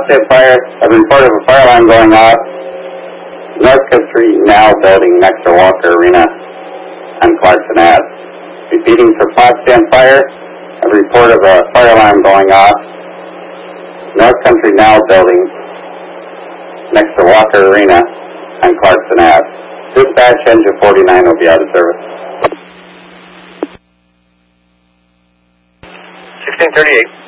Potsdam Fire, a report of a fire alarm going off. North Country Now building next to Walker Arena on Clarkson Ave. Repeating for Potsdam Fire, a report of a fire alarm going off. North Country Now building next to Walker Arena on Clarkson Ave. Dispatch engine 49 will be out of service. 1638.